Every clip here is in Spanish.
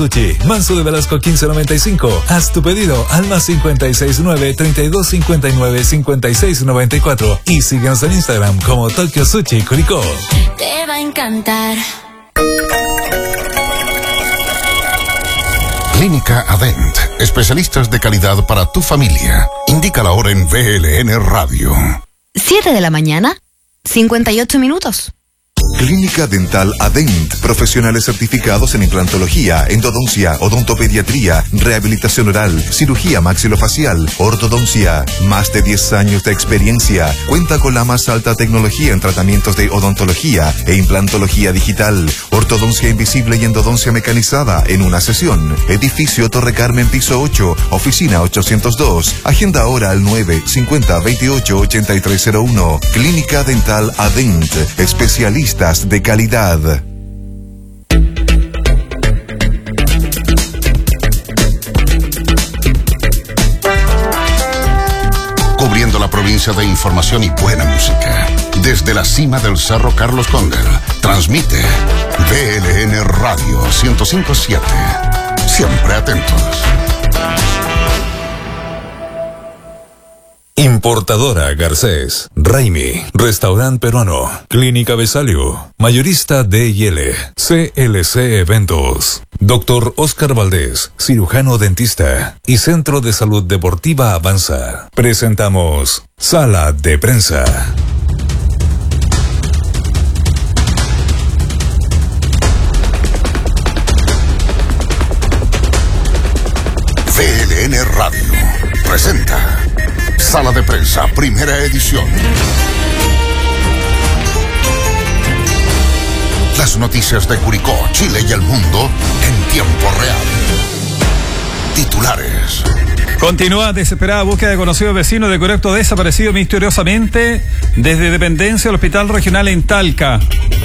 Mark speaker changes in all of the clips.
Speaker 1: Sushi, Manso de Velasco 1595. Haz tu pedido al más 569-3259-5694 y síguenos en Instagram como Tokyo Sushi Curicó.
Speaker 2: Te va a encantar.
Speaker 3: Clínica Adent, especialistas de calidad para tu familia. Indica la hora en VLN Radio.
Speaker 4: 7 de la mañana, 58 minutos.
Speaker 5: Clínica Dental Adent, profesionales certificados en implantología, endodoncia, odontopediatría, rehabilitación oral, cirugía maxilofacial, ortodoncia. Más de 10 años de experiencia. Cuenta con la más alta tecnología en tratamientos de odontología e implantología digital, ortodoncia invisible y endodoncia mecanizada en una sesión. Edificio Torre Carmen, piso 8, oficina 802. Agenda ahora al 950-28-8301. Clínica Dental Adent, especialistas de calidad.
Speaker 3: Cubriendo la provincia de información y buena música. Desde la cima del Cerro Carlos Cóndel, transmite VLN Radio 105.7. Siempre atentos.
Speaker 1: Importadora Garcés, Raimi, Restaurante Peruano, Clínica Besalio, Mayorista D&L, CLC Eventos, Dr. Oscar Valdés, cirujano dentista y Centro de Salud Deportiva Avanza. Presentamos Sala de Prensa.
Speaker 3: VLN Radio presenta Sala de Prensa, primera edición. Las noticias de Curicó, Chile y el mundo en tiempo real. Titulares.
Speaker 6: Continúa desesperada búsqueda de conocido vecino de correcto desaparecido misteriosamente desde dependencia del Hospital Regional en Talca.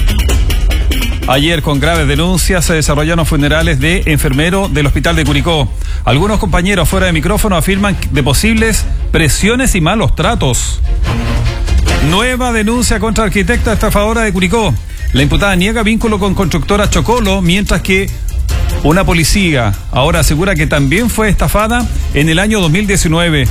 Speaker 6: Ayer, con graves denuncias, se desarrollaron funerales de enfermero del Hospital de Curicó. Algunos compañeros fuera de micrófono afirman de posibles presiones y malos tratos. Nueva denuncia contra arquitecta estafadora de Curicó. La imputada niega vínculo con constructora Chocolo, mientras que una policía ahora asegura que también fue estafada en el año 2019.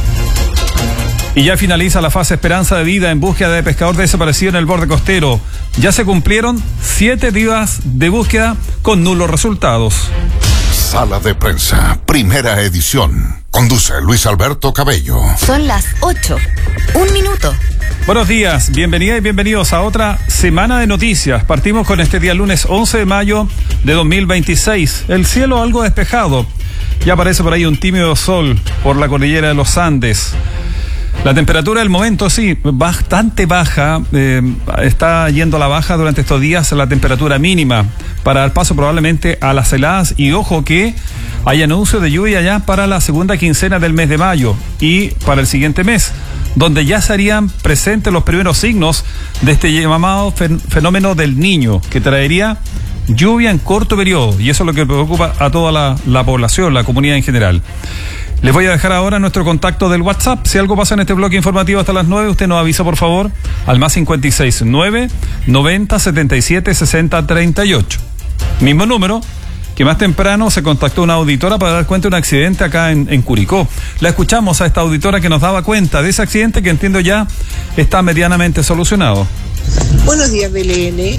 Speaker 6: Y ya finaliza la fase Esperanza de Vida en búsqueda de pescador desaparecido en el borde costero. Ya se cumplieron 7 días de búsqueda con nulos resultados.
Speaker 3: Sala de Prensa, primera edición. Conduce Luis Alberto Cabello.
Speaker 4: Son las 8. 1 minuto.
Speaker 6: Buenos días, bienvenidas y bienvenidos a otra semana de noticias. Partimos con este día lunes 11 de mayo de 2026. El cielo algo despejado. Ya aparece por ahí un tímido sol por la cordillera de los Andes. La temperatura del momento, sí, bastante baja, está yendo a la baja durante estos días la temperatura mínima, para dar paso probablemente a las heladas, y ojo que hay anuncio de lluvia ya para la segunda quincena del mes de mayo y para el siguiente mes, donde ya serían presentes los primeros signos de este llamado fenómeno del Niño, que traería lluvia en corto periodo, y eso es lo que preocupa a toda la población, la comunidad en general. Les voy a dejar ahora nuestro contacto del WhatsApp. Si algo pasa en este bloque informativo hasta las 9, usted nos avisa, por favor, al más 569 90 77 60 38. Mismo número que más temprano se contactó una auditora para dar cuenta de un accidente acá en Curicó. La escuchamos a esta auditora que nos daba cuenta de ese accidente, que entiendo ya está medianamente solucionado.
Speaker 7: Buenos días, BLN.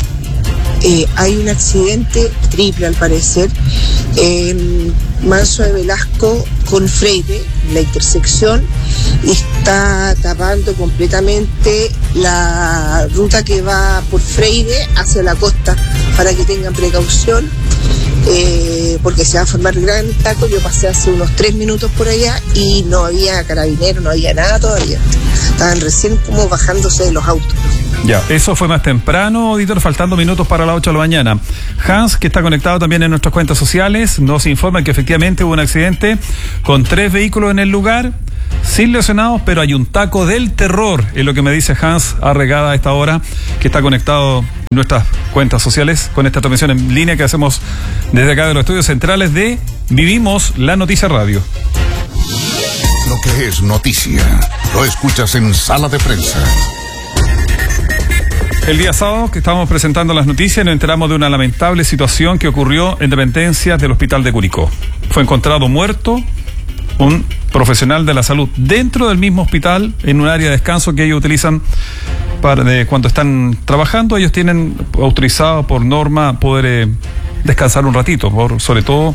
Speaker 7: Hay un accidente triple al parecer en Manso de Velasco con Freire, la intersección, y está tapando completamente la ruta que va por Freire hacia la costa, para que tengan precaución, porque se va a formar gran taco. Yo pasé hace unos 3 minutos por allá y no había carabineros, no había nada todavía, estaban recién como bajándose de los autos.
Speaker 6: Ya, eso fue más temprano, auditor, faltando minutos para las 8 de la mañana. Hans, que está conectado también en nuestras cuentas sociales, nos informa que efectivamente hubo un accidente con 3 vehículos en el lugar, sin lesionados, pero hay un taco del terror, es lo que me dice Hans Arregada a esta hora, que está conectado en nuestras cuentas sociales con esta transmisión en línea que hacemos desde acá de los estudios centrales de Vivimos la Noticia Radio.
Speaker 3: Lo que es noticia, lo escuchas en Sala de Prensa.
Speaker 6: El día sábado que estábamos presentando las noticias nos enteramos de una lamentable situación que ocurrió en dependencias del hospital de Curicó. Fue encontrado muerto un profesional de la salud dentro del mismo hospital, en un área de descanso que ellos utilizan cuando están trabajando. Ellos tienen autorizado por norma poder descansar un ratito, sobre todo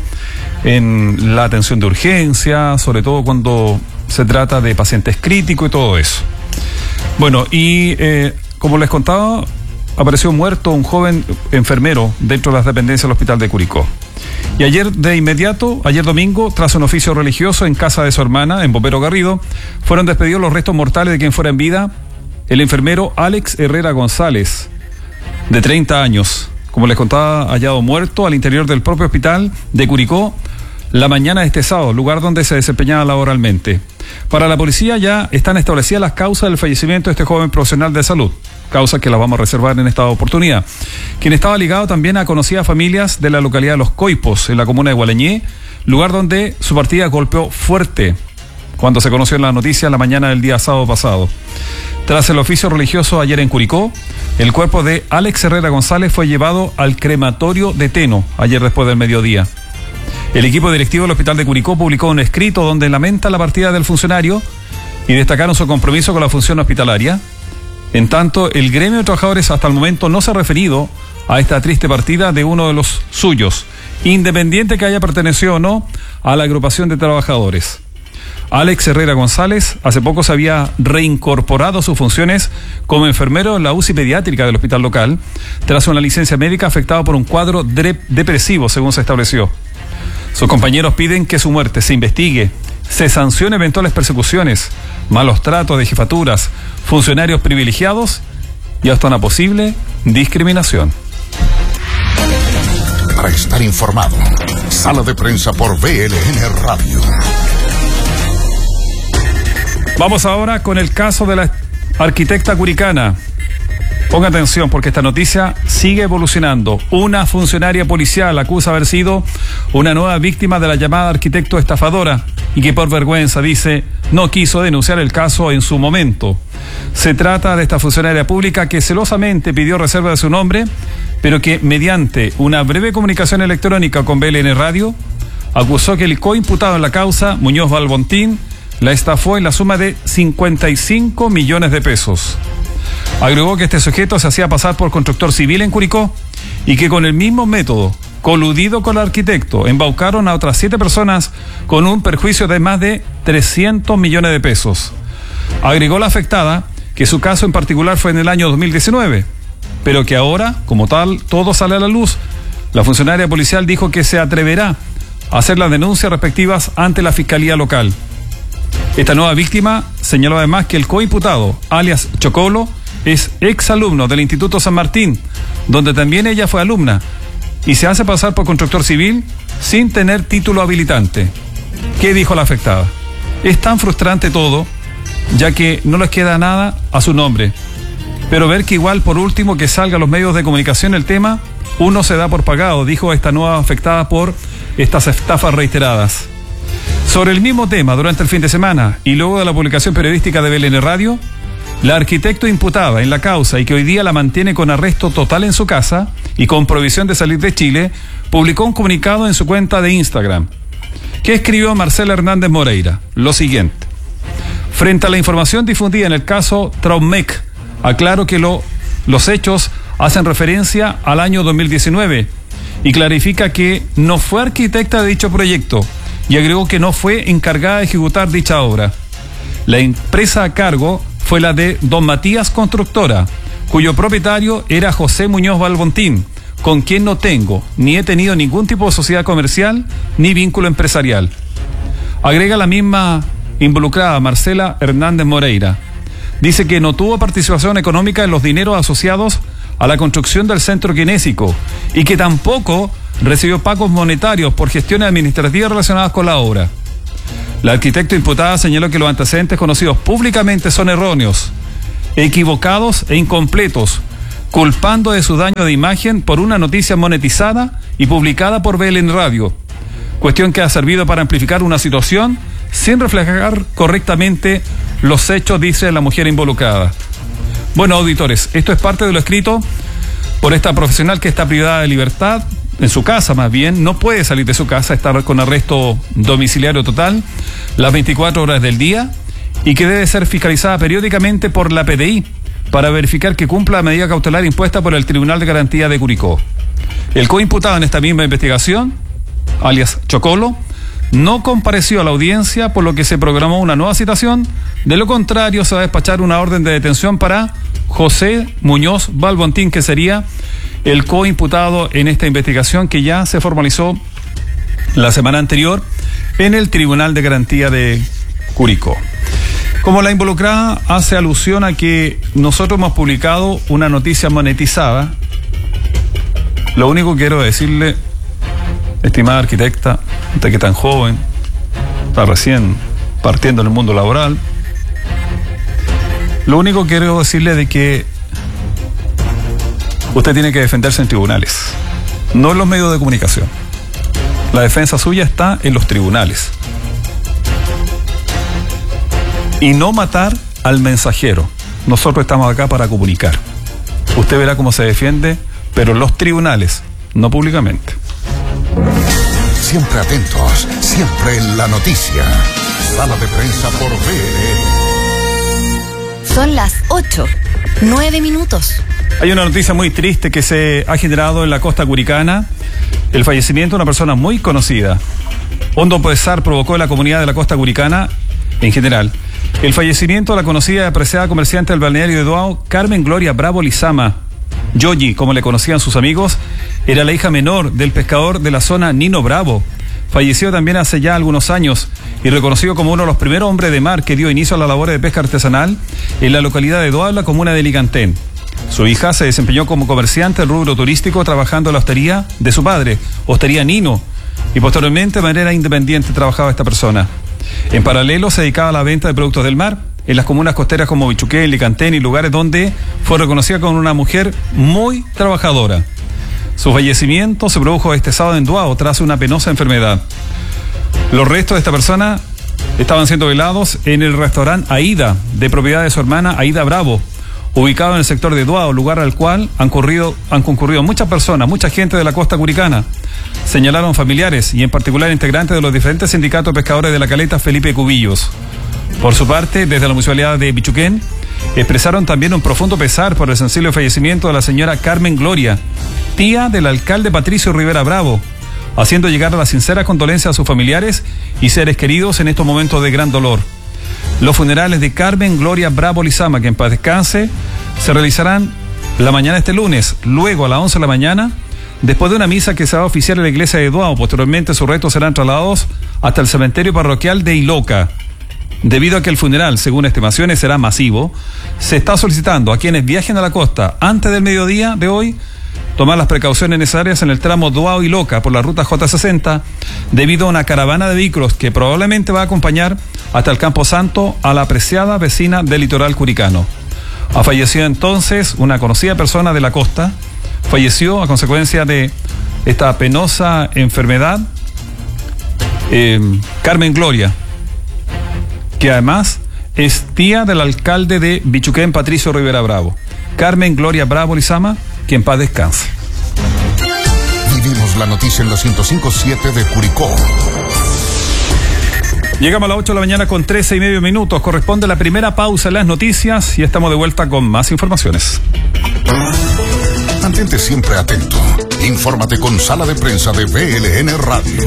Speaker 6: en la atención de urgencia, sobre todo cuando se trata de pacientes críticos y todo eso. Bueno, y como les contaba, apareció muerto un joven enfermero dentro de las dependencias del hospital de Curicó. Y ayer domingo, tras un oficio religioso en casa de su hermana, en Bombero Garrido, fueron despedidos los restos mortales de quien fuera en vida el enfermero Alex Herrera González, de 30 años. Como les contaba, hallado muerto al interior del propio hospital de Curicó la mañana de este sábado, lugar donde se desempeñaba laboralmente. Para la policía ya están establecidas las causas del fallecimiento de este joven profesional de salud, causas que las vamos a reservar en esta oportunidad, quien estaba ligado también a conocidas familias de la localidad de Los Coipos, en la comuna de Gualeñé, lugar donde su partida golpeó fuerte cuando se conoció la noticia la mañana del día sábado pasado. Tras el oficio religioso ayer en Curicó, el cuerpo de Alex Herrera González fue llevado al crematorio de Teno ayer después del mediodía. El equipo directivo del hospital de Curicó publicó un escrito donde lamenta la partida del funcionario y destacaron su compromiso con la función hospitalaria. En tanto, el gremio de trabajadores hasta el momento no se ha referido a esta triste partida de uno de los suyos, independiente que haya pertenecido o no a la agrupación de trabajadores. Alex Herrera González hace poco se había reincorporado a sus funciones como enfermero en la UCI pediátrica del hospital local, tras una licencia médica afectada por un cuadro depresivo, según se estableció. Sus compañeros piden que su muerte se investigue, se sancione eventuales persecuciones, malos tratos de jefaturas, funcionarios privilegiados y hasta una posible discriminación.
Speaker 3: Para estar informado, Sala de Prensa por BLN Radio.
Speaker 6: Vamos ahora con el caso de la arquitecta curicana. Ponga atención porque esta noticia sigue evolucionando. Una funcionaria policial acusa haber sido una nueva víctima de la llamada arquitecto estafadora y que por vergüenza, dice, no quiso denunciar el caso en su momento. Se trata de esta funcionaria pública que celosamente pidió reserva de su nombre, pero que mediante una breve comunicación electrónica con BLN Radio, acusó que el coimputado en la causa, Muñoz Balbontín, la estafó en la suma de 55 millones de pesos. Agregó que este sujeto se hacía pasar por constructor civil en Curicó y que con el mismo método, coludido con el arquitecto, embaucaron a otras 7 personas con un perjuicio de más de 300 millones de pesos. Agregó la afectada que su caso en particular fue en el año 2019, pero que ahora, como tal, todo sale a la luz. La funcionaria policial dijo que se atreverá a hacer las denuncias respectivas ante la Fiscalía Local. Esta nueva víctima señaló además que el coimputado, alias Chocolo, es exalumno del Instituto San Martín, donde también ella fue alumna, y se hace pasar por constructor civil sin tener título habilitante. ¿Qué dijo la afectada? Es tan frustrante todo, ya que no les queda nada a su nombre. Pero ver que igual por último que salga a los medios de comunicación el tema, uno se da por pagado, dijo esta nueva afectada por estas estafas reiteradas. Sobre el mismo tema, durante el fin de semana y luego de la publicación periodística de BLN Radio, la arquitecto imputada en la causa y que hoy día la mantiene con arresto total en su casa y con prohibición de salir de Chile, publicó un comunicado en su cuenta de Instagram, que escribió Marcela Hernández Moreira lo siguiente: frente a la información difundida en el caso Traumec, aclaro que los hechos hacen referencia al año 2019 y clarifica que no fue arquitecta de dicho proyecto, y agregó que no fue encargada de ejecutar dicha obra. La empresa a cargo fue la de Don Matías Constructora, cuyo propietario era José Muñoz Balbontín, con quien no tengo ni he tenido ningún tipo de sociedad comercial ni vínculo empresarial. Agrega la misma involucrada, Marcela Hernández Moreira. Dice que no tuvo participación económica en los dineros asociados a la construcción del centro kinésico y que tampoco recibió pagos monetarios por gestiones administrativas relacionadas con la obra. La arquitecta imputada señaló que los antecedentes conocidos públicamente son erróneos, equivocados e incompletos, culpando de su daño de imagen por una noticia monetizada y publicada por BLN Radio, cuestión que ha servido para amplificar una situación sin reflejar correctamente los hechos, dice la mujer involucrada. Bueno, auditores, esto es parte de lo escrito por esta profesional que está privada de libertad, en su casa más bien, no puede salir de su casa, está con arresto domiciliario total las 24 horas del día y que debe ser fiscalizada periódicamente por la PDI para verificar que cumpla la medida cautelar impuesta por el Tribunal de Garantía de Curicó. El coimputado en esta misma investigación, alias Chocolo, no compareció a la audiencia, por lo que se programó una nueva citación. De lo contrario, se va a despachar una orden de detención para José Muñoz Balbontín, que sería el coimputado en esta investigación que ya se formalizó la semana anterior en el Tribunal de Garantía de Curicó. Como la involucrada hace alusión a que nosotros hemos publicado una noticia monetizada, lo único que quiero decirle, estimada arquitecta, usted que tan joven, está recién partiendo en el mundo laboral, lo único que quiero decirle de que usted tiene que defenderse en tribunales, no en los medios de comunicación. La defensa suya está en los tribunales. Y no matar al mensajero. Nosotros estamos acá para comunicar. Usted verá cómo se defiende, pero en los tribunales, no públicamente.
Speaker 3: Siempre atentos, siempre en la noticia. Sala de prensa por BLN.
Speaker 4: Son las 8:09.
Speaker 6: Hay una noticia muy triste que se ha generado en la costa curicana. El fallecimiento de una persona muy conocida. Hondo pesar provocó en la comunidad de la costa curicana en general. El fallecimiento de la conocida y apreciada comerciante del balneario de Duao, Carmen Gloria Bravo Lizama, Yoyi, como le conocían sus amigos, era la hija menor del pescador de la zona Nino Bravo. Falleció también hace ya algunos años y reconocido como uno de los primeros hombres de mar que dio inicio a la labor de pesca artesanal en la localidad de Duao, la comuna de Licantén. Su hija se desempeñó como comerciante del rubro turístico trabajando en la hostería de su padre, Hostería Nino, y posteriormente de manera independiente trabajaba esta persona. En paralelo se dedicaba a la venta de productos del mar en las comunas costeras como Bichuquén, Licantén y lugares donde fue reconocida como una mujer muy trabajadora. Su fallecimiento se produjo este sábado en Duao tras una penosa enfermedad. Los restos de esta persona estaban siendo velados en el restaurante Aida, de propiedad de su hermana Aida Bravo, ubicado en el sector de Duao, lugar al cual han concurrido muchas personas, mucha gente de la costa curicana. Señalaron familiares y en particular integrantes de los diferentes sindicatos de pescadores de la caleta Felipe Cubillos. Por su parte, desde la municipalidad de Bichuquén, expresaron también un profundo pesar por el sensible fallecimiento de la señora Carmen Gloria, tía del alcalde Patricio Rivera Bravo, haciendo llegar las sinceras condolencias a sus familiares y seres queridos en estos momentos de gran dolor. Los funerales de Carmen Gloria Bravo Lizama, que en paz descanse, se realizarán la mañana de este lunes, luego a las 11 de la mañana, después de una misa que se va a oficiar en la iglesia de Duao. Posteriormente sus restos serán trasladados hasta el cementerio parroquial de Iloca. Debido a que el funeral, según estimaciones, será masivo, se está solicitando a quienes viajen a la costa antes del mediodía de hoy tomar las precauciones necesarias en el tramo Duao-Iloca por la ruta J60, debido a una caravana de vehículos que probablemente va a acompañar hasta el Campo Santo a la apreciada vecina del litoral curicano. Ha fallecido entonces una conocida persona de la costa, falleció a consecuencia de esta penosa enfermedad, Carmen Gloria, que además es tía del alcalde de Bichuquén, Patricio Rivera Bravo. Carmen Gloria Bravo Lizama, que en paz descanse.
Speaker 3: Vivimos la noticia en los 105.7 de Curicó.
Speaker 6: Llegamos a las 8 de la mañana con 13:30. Corresponde la primera pausa en las noticias y estamos de vuelta con más informaciones.
Speaker 3: Mantente siempre atento. Infórmate con Sala de Prensa de BLN Radio.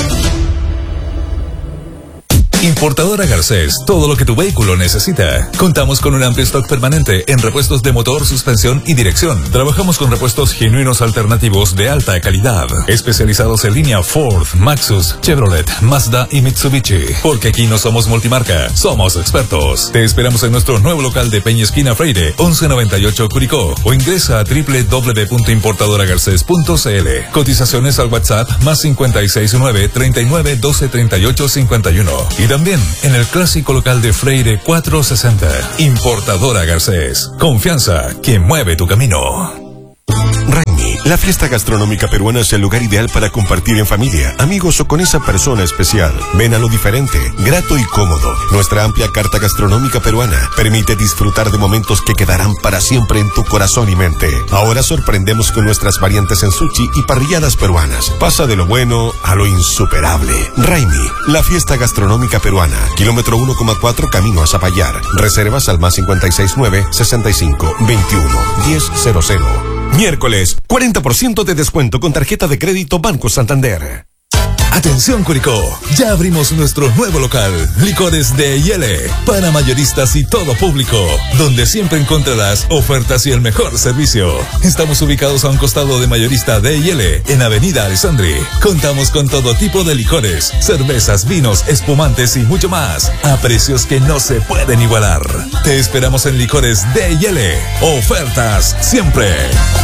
Speaker 1: Importadora Garcés, todo lo que tu vehículo necesita. Contamos con un amplio stock permanente en repuestos de motor, suspensión y dirección. Trabajamos con repuestos genuinos alternativos de alta calidad, especializados en línea Ford, Maxus, Chevrolet, Mazda y Mitsubishi. Porque aquí no somos multimarca, somos expertos. Te esperamos en nuestro nuevo local de Peña Esquina Freire, 1198 Curicó, o ingresa a www.importadoragarces.cl. Cotizaciones al WhatsApp +569 39 12 38 51. Y también en el clásico local de Freire 460. Importadora Garcés. Confianza que mueve tu camino.
Speaker 3: Raimi,
Speaker 8: La fiesta gastronómica peruana es el lugar ideal para compartir en familia, amigos o con esa persona especial. Ven a lo diferente, grato y cómodo. Nuestra amplia carta gastronómica peruana permite disfrutar de momentos que quedarán para siempre en tu corazón y mente. Ahora sorprendemos con nuestras variantes en sushi y parrilladas peruanas. Pasa de lo bueno a lo insuperable. Raimi, la fiesta gastronómica peruana. Kilómetro 1,4 camino a Zapallar. Reservas al más 569 65 21 1000. Miércoles, 40% de descuento con tarjeta de crédito Banco Santander.
Speaker 1: Atención Curicó, ya abrimos nuestro nuevo local, Licores de Yele, para mayoristas y todo público, donde siempre encontrarás ofertas y el mejor servicio. Estamos ubicados a un costado de Mayorista de Yele, en Avenida Alessandri. Contamos con todo tipo de licores, cervezas, vinos, espumantes y mucho más, a precios que no se pueden igualar. Te esperamos en Licores de Yele. Ofertas siempre.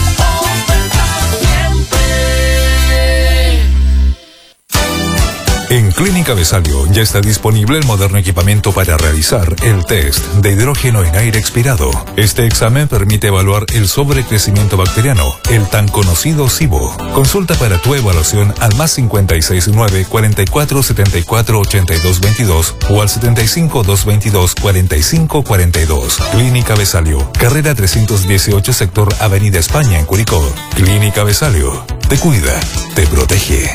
Speaker 1: En Clínica Besalio ya está disponible el moderno equipamiento para realizar el test de hidrógeno en aire expirado. Este examen permite evaluar el sobrecrecimiento bacteriano, el tan conocido SIBO. Consulta para tu evaluación al más 569 44 74 82 22 o al 75 222 45 42. Clínica Besalio, carrera 318, sector Avenida España en Curicó. Clínica Besalio, te cuida, te protege.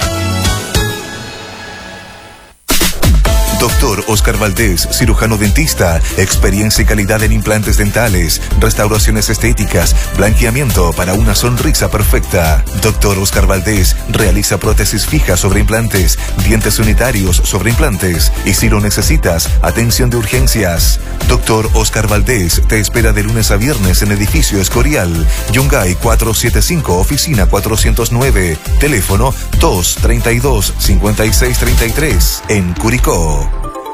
Speaker 5: Doctor Oscar Valdés, cirujano dentista, experiencia y calidad en implantes dentales, restauraciones estéticas, blanqueamiento para una sonrisa perfecta. Doctor Oscar Valdés realiza prótesis fijas sobre implantes, dientes unitarios sobre implantes y si lo necesitas, atención de urgencias. Doctor Oscar Valdés te espera de lunes a viernes en edificio Escorial, Yungay 475, oficina 409, teléfono 232-5633 en Curicó.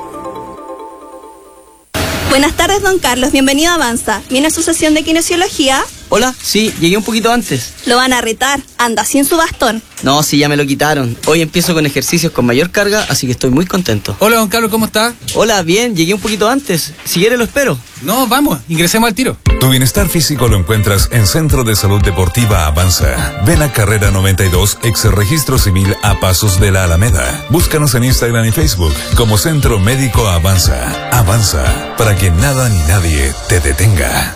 Speaker 9: Buenas tardes, don Carlos. Bienvenido a Avanza. ¿Viene a su sesión de kinesiología?
Speaker 10: Hola, sí, llegué un poquito antes.
Speaker 9: Lo van a retar. Anda sin su bastón.
Speaker 10: No, sí, ya me lo quitaron. Hoy empiezo con ejercicios con mayor carga, así que estoy muy contento.
Speaker 11: Hola, don Carlos, ¿cómo está?
Speaker 10: Hola, bien, llegué un poquito antes. Si quiere lo espero.
Speaker 11: No, vamos, ingresemos al tiro.
Speaker 1: Tu bienestar físico lo encuentras en Centro de Salud Deportiva Avanza. Ven a Carrera 92, ex Registro Civil a pasos de la Alameda. Búscanos en Instagram y Facebook como Centro Médico Avanza. Avanza, para que nada ni nadie te detenga.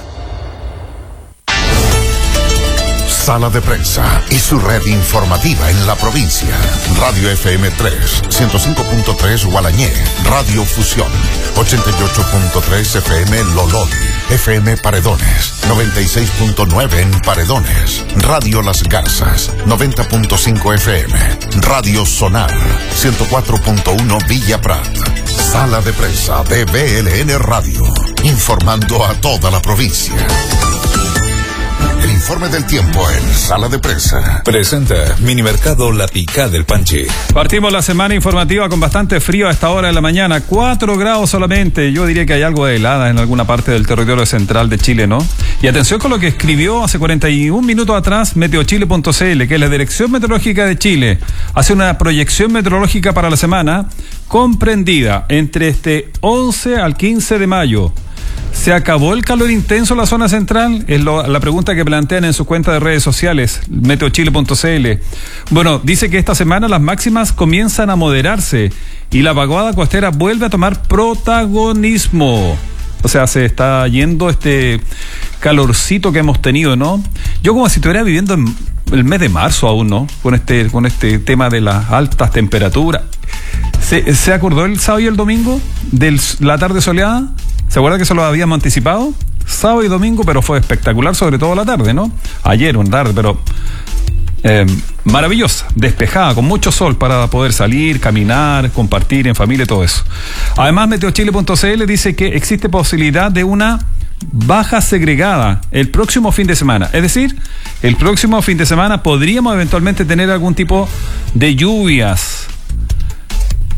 Speaker 3: Sala de Prensa y su red informativa en la provincia. Radio FM 3, 105.3 Gualañé, Radio Fusión, 88.3 FM Lolón, FM Paredones, 96.9 en Paredones, Radio Las Garzas, 90.5 FM, Radio Sonar, 104.1 Villa Prat. Sala de Prensa de BLN Radio, informando a toda la provincia. El informe del tiempo en Sala de Prensa.
Speaker 1: Presenta Minimercado La Picá del Panchi.
Speaker 6: Partimos la semana informativa con bastante frío a esta hora de la mañana. 4 grados solamente. Yo diría que hay algo de helada en alguna parte del territorio central de Chile, ¿no? Y atención con lo que escribió hace 41 minutos atrás meteochile.cl, que es la Dirección Meteorológica de Chile. Hace una proyección meteorológica para la semana comprendida entre este 11 al 15 de mayo. ¿Se acabó el calor intenso en la zona central? Es la pregunta que plantean en su cuenta de redes sociales, meteochile.cl. Bueno, dice que esta semana las máximas comienzan a moderarse y la vaguada costera vuelve a tomar protagonismo. O sea, se está yendo este calorcito que hemos tenido, ¿no? Yo como si estuviera viviendo en el mes de marzo aún, ¿no? Con este tema de las altas temperaturas. ¿Se acordó el sábado y el domingo de la tarde soleada? ¿Se acuerda que eso lo habíamos anticipado? Sábado y domingo, pero fue espectacular, sobre todo la tarde, ¿no? Ayer, una tarde, pero maravillosa, despejada, con mucho sol para poder salir, caminar, compartir en familia y todo eso. Además, meteochile.cl dice que existe posibilidad de una baja segregada el próximo fin de semana. Es decir, el próximo fin de semana podríamos eventualmente tener algún tipo de lluvias.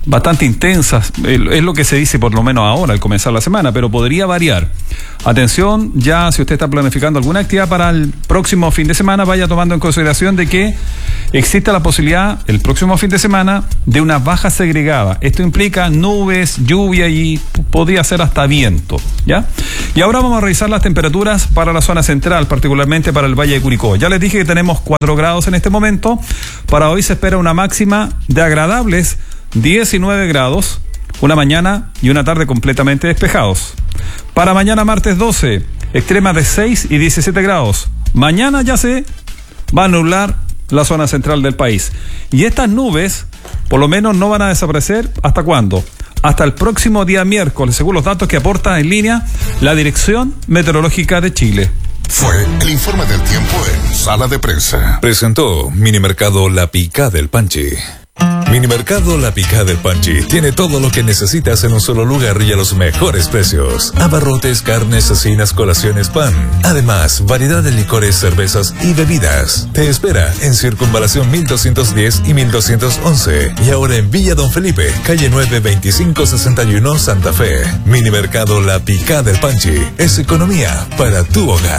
Speaker 6: bastante intensas, es lo que se dice por lo menos ahora al comenzar la semana, pero podría variar. Atención, ya si usted está planificando alguna actividad para el próximo fin de semana, vaya tomando en consideración de que existe la posibilidad el próximo fin de semana de una baja segregada. Esto implica nubes, lluvia y podría ser hasta viento, ¿ya? Y ahora vamos a revisar las temperaturas para la zona central, particularmente para el Valle de Curicó. Ya les dije que tenemos 4 grados en este momento. Para hoy se espera una máxima de agradables 19 grados, una mañana y una tarde completamente despejados. Para mañana martes 12, extremas de 6 y 17 grados. Mañana ya se va a nublar la zona central del país. Y estas nubes, por lo menos, no van a desaparecer. ¿Hasta cuándo? Hasta el próximo día miércoles, según los datos que aporta en línea la Dirección Meteorológica de Chile.
Speaker 3: Fue el informe del tiempo en Sala de Prensa.
Speaker 1: Presentó Minimercado La Picá del Panchi. Minimercado La Picá del Panchi tiene todo lo que necesitas en un solo lugar y a los mejores precios. Abarrotes, carnes, cecinas, colaciones, pan. Además, variedad de licores, cervezas y bebidas. Te espera en Circunvalación 1210 y 1211. Y ahora en Villa Don Felipe, calle 9, 2561, Santa Fe. Minimercado La Picá del Panchi es economía para tu hogar.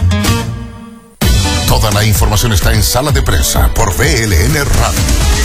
Speaker 3: Toda la información está en Sala de Prensa por VLN Radio.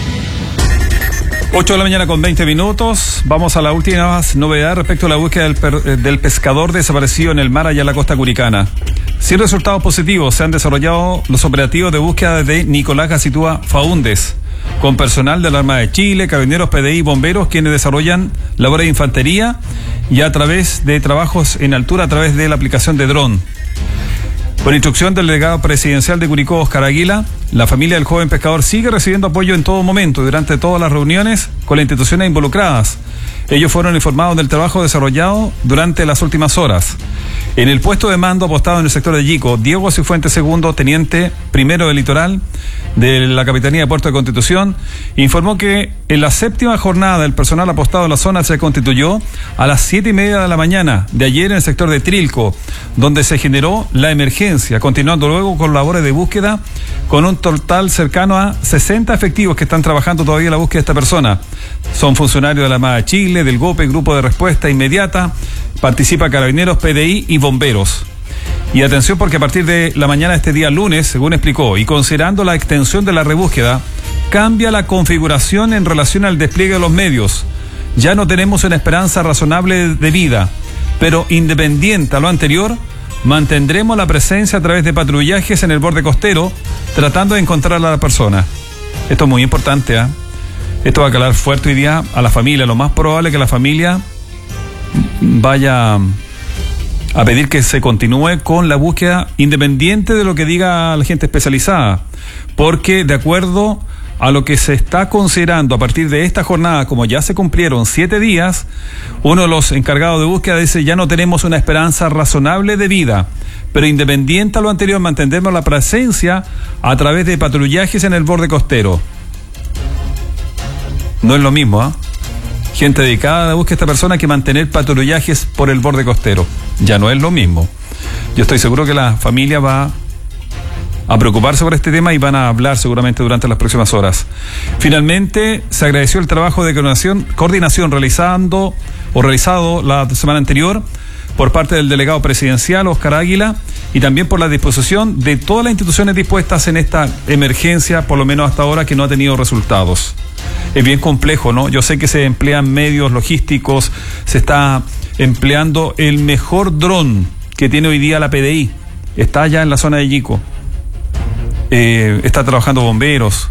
Speaker 6: 8 de la mañana con 20 minutos. Vamos a la última novedad respecto a la búsqueda del pescador desaparecido en el mar allá en la costa curicana. Sin resultados positivos se han desarrollado los operativos de búsqueda de Nicolás Gacitúa Faúndez, con personal de la Armada de Chile, Carabineros, PDI y bomberos, quienes desarrollan labores de infantería y a través de trabajos en altura a través de la aplicación de dron. Por instrucción del delegado presidencial de Curicó, Oscar Aguila, la familia del joven pescador sigue recibiendo apoyo en todo momento y durante todas las reuniones con las instituciones involucradas. Ellos fueron informados del trabajo desarrollado durante las últimas horas. En el puesto de mando apostado en el sector de Yico, Diego Cifuentes segundo, teniente primero del litoral de la Capitanía de Puerto de Constitución, informó que en la 7ª jornada del personal apostado en la zona se constituyó a las 7:30 de la mañana de ayer en el sector de Trilco, donde se generó la emergencia, continuando luego con labores de búsqueda con un total cercano a 60 efectivos que están trabajando todavía en la búsqueda de esta persona. Son funcionarios de la Armada de Chile, del GOPE, Grupo de Respuesta Inmediata, participa Carabineros, PDI y bomberos. Y atención, porque a partir de la mañana de este día lunes, según explicó, y considerando la extensión de la rebúsqueda, cambia la configuración en relación al despliegue de los medios. Ya no tenemos una esperanza razonable de vida, pero independiente a lo anterior, mantendremos la presencia a través de patrullajes en el borde costero, tratando de encontrar a la persona. Esto es muy importante, ¿eh? Esto va a calar fuerte hoy día a la familia. Lo más probable es que la familia vaya a pedir que se continúe con la búsqueda independiente de lo que diga la gente especializada, porque de acuerdo a lo que se está considerando a partir de esta jornada, como ya se cumplieron 7 días, uno de los encargados de búsqueda dice: ya no tenemos una esperanza razonable de vida, pero independiente a lo anterior mantendremos la presencia a través de patrullajes en el borde costero. No es lo mismo, ¿eh? Gente dedicada a la búsqueda de esta persona que mantener patrullajes por el borde costero. Ya no es lo mismo. Yo estoy seguro que la familia va a preocuparse por este tema y van a hablar seguramente durante las próximas horas. Finalmente, se agradeció el trabajo de coordinación realizado la semana anterior por parte del delegado presidencial, Oscar Águila, y también por la disposición de todas las instituciones dispuestas en esta emergencia, por lo menos hasta ahora, que no ha tenido resultados. Es bien complejo, ¿no? Yo sé que se emplean medios logísticos, se está empleando el mejor dron que tiene hoy día la PDI. Está allá en la zona de Yico. Está trabajando bomberos,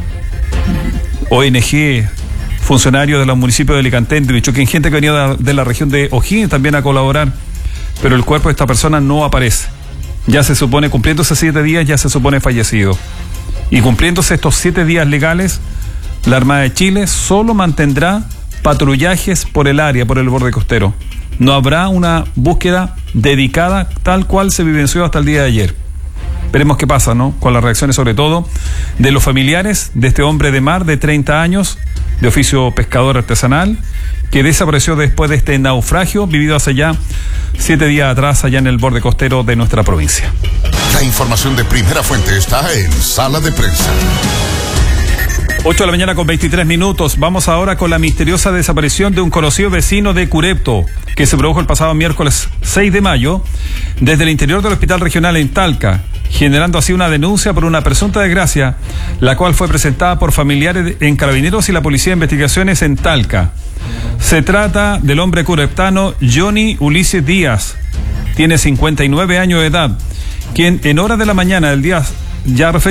Speaker 6: ONG, funcionarios de los municipios de Alicantén, de Bichuquén, gente que venía de la región de O'Higgins también a colaborar, pero el cuerpo de esta persona no aparece. Ya se supone, cumpliéndose 7 días, ya se supone fallecido. Y cumpliéndose estos 7 días legales, la Armada de Chile solo mantendrá patrullajes por el área, por el borde costero. No habrá una búsqueda dedicada tal cual se vivenció hasta el día de ayer. Veremos qué pasa, ¿no? Con las reacciones, sobre todo, de los familiares de este hombre de mar de 30 años, de oficio pescador artesanal, que desapareció después de este naufragio vivido hace ya 7 días atrás allá en el borde costero de nuestra provincia.
Speaker 3: La información de primera fuente está en Sala de Prensa.
Speaker 6: 8 de la mañana con 23 minutos. Vamos ahora con la misteriosa desaparición de un conocido vecino de Curepto, que se produjo el pasado miércoles 6 de mayo, desde el interior del hospital regional en Talca, generando así una denuncia por una presunta desgracia, la cual fue presentada por familiares en Carabineros y la Policía de Investigaciones en Talca. Se trata del hombre cureptano Johnny Ulises Díaz, tiene 59 años de edad, quien en horas de la mañana del día ya referido